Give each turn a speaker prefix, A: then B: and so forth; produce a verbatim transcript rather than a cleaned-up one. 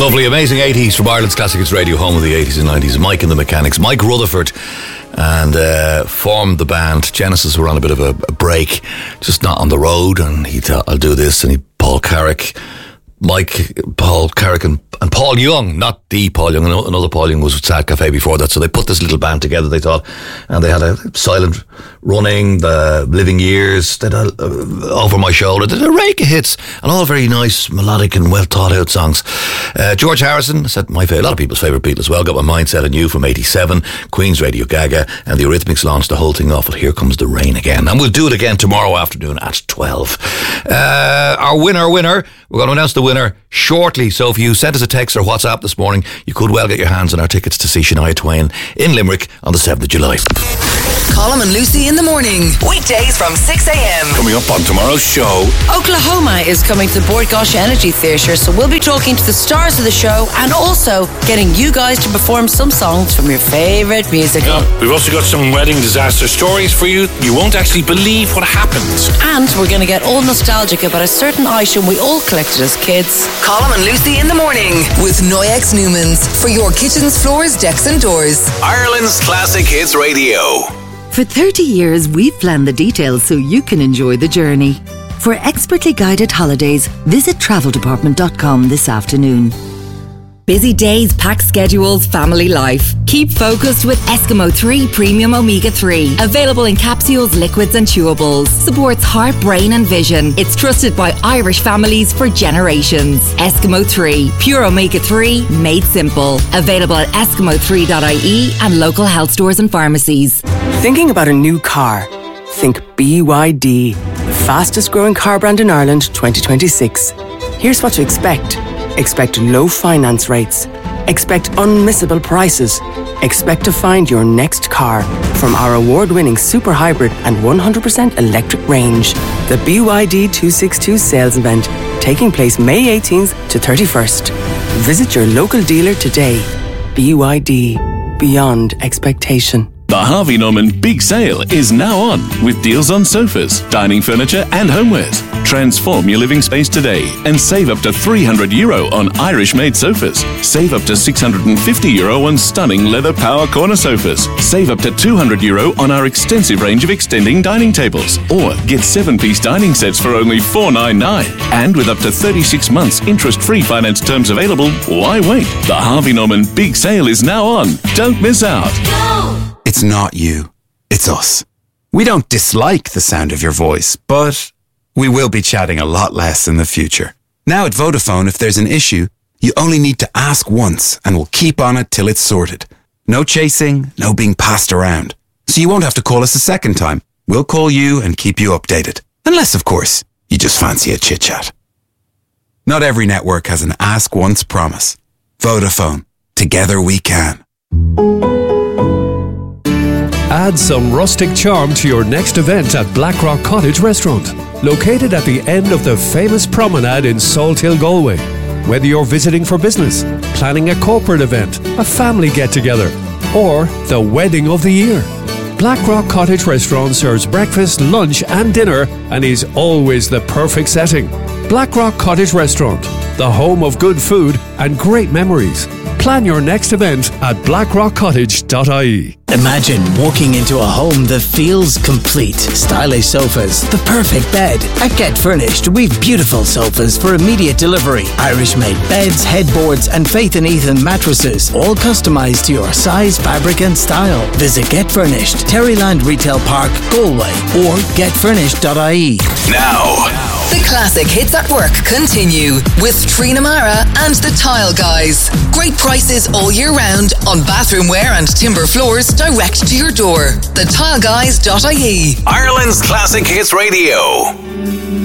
A: Lovely, amazing eighties from Ireland's Classic Hits Radio, home of the eighties and nineties. Mike and the Mechanics. Mike Rutherford and uh, formed the band. Genesis were on a bit of a, a break, just not on the road, and he thought, I'll do this, and he, Paul Carrick, Mike, Paul Carrick and, and Paul Young, not the Paul Young, another Paul Young was with Sad Cafe before that, so they put this little band together, they thought, and they had a Silent Running, the Living Years, they had a, uh, Over My Shoulder, they had a rake of hits, and all very nice, melodic and well thought out songs. Uh, George Harrison said my favourite, a lot of people's favourite Beatles as well, Got My Mind Set on You from eighty-seven, Queen's Radio Gaga, and the Eurythmics launched the whole thing off with Here Comes the Rain Again, and we'll do it again tomorrow afternoon at twelve. Uh, our winner, winner, we're going to announce the winner shortly, so if you sent us a text or WhatsApp this morning, you could well get your hands on our tickets to see Shania Twain in Limerick on the seventh of July.
B: Colm and Lucy in the morning, weekdays from six a.m.
C: Coming up on tomorrow's show,
D: Oklahoma is coming to the Bord Gáis Energy Theatre, so we'll be talking to the stars of the show and also getting you guys to perform some songs from your favourite musical.
C: yeah, we've also got some wedding disaster stories for you. You won't actually believe what happened.
D: And we're going to get all nostalgic about a certain item we all collected as kids.
B: Colm and Lucy in the morning with Noyex Newmans for your kitchens, floors, decks and doors.
E: Ireland's Classic Hits Radio.
F: For thirty years, we've planned the details so you can enjoy the journey. For expertly guided holidays, visit travel department dot com this afternoon.
G: Busy days, packed schedules, family life. Keep focused with Eskimo three Premium Omega three. Available in capsules, liquids and chewables. Supports heart, brain and vision. It's trusted by Irish families for generations. Eskimo three. Pure Omega three, made simple. Available at eskimo three dot I E and local health stores and pharmacies.
H: Thinking about a new car? Think B Y D, the fastest growing car brand in Ireland twenty twenty-six. Here's what to expect. Expect low finance rates. Expect unmissable prices. Expect to find your next car from our award-winning super hybrid and one hundred percent electric range. The B Y D two sixty-two sales event taking place May eighteenth to thirty-first. Visit your local dealer today. B Y D, beyond expectation.
I: The Harvey Norman Big Sale is now on with deals on sofas, dining furniture and homewares. Transform your living space today and save up to three hundred euro on Irish-made sofas. Save up to six hundred fifty euro on stunning leather power corner sofas. Save up to two hundred euro on our extensive range of extending dining tables. Or get seven-piece dining sets for only four ninety-nine. And with up to thirty-six months interest-free finance terms available, why wait? The Harvey Norman Big Sale is now on. Don't miss out.
J: Go! It's not you, it's us. We don't dislike the sound of your voice, but we will be chatting a lot less in the future. Now at Vodafone, if there's an issue, you only need to ask once and we'll keep on it till it's sorted. No chasing, no being passed around. So you won't have to call us a second time. We'll call you and keep you updated. Unless, of course, you just fancy a chit-chat. Not every network has an ask once promise. Vodafone, together we can.
K: Add some rustic charm to your next event at Blackrock Cottage Restaurant, located at the end of the famous promenade in Salt Hill, Galway. Whether you're visiting for business, planning a corporate event, a family get-together, or the wedding of the year, Blackrock Cottage Restaurant serves breakfast, lunch and dinner and is always the perfect setting. Blackrock Cottage Restaurant, the home of good food and great memories. Plan your next event at blackrock cottage dot I E.
L: Imagine walking into a home that feels complete. Stylish sofas, the perfect bed. At Get Furnished, we've beautiful sofas for immediate delivery. Irish-made beds, headboards, and Faith and Ethan mattresses, all customized to your size, fabric, and style. Visit Get Furnished, Terryland Retail Park, Galway, or get furnished dot I E.
E: Now,
B: the classic hits at work continue with Trina Mara and the Tile Guys. Great prices all year round on bathroomware and timber floors direct to your door. the tile guys dot I E.
E: Ireland's Classic Hits Radio.